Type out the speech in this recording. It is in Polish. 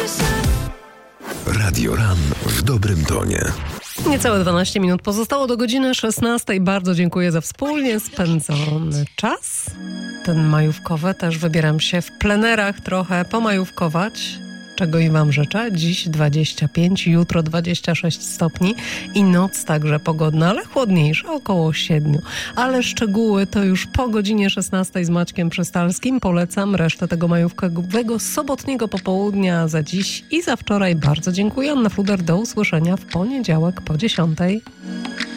Radio Ran w dobrym tonie. Niecałe 12 minut pozostało do godziny 16. Bardzo dziękuję za wspólnie spędzony czas. Ten majówkowy, też wybieram się w plenerach trochę pomajówkować, czego i wam życzę. Dziś 25, jutro 26 stopni i noc także pogodna, ale chłodniejsza, około 7. Ale szczegóły to już po godzinie 16 z Maćkiem Przystalskim. Polecam resztę tego majówkowego sobotniego popołudnia za dziś i za wczoraj. Bardzo dziękuję. Anna Fluder, do usłyszenia w poniedziałek po 10.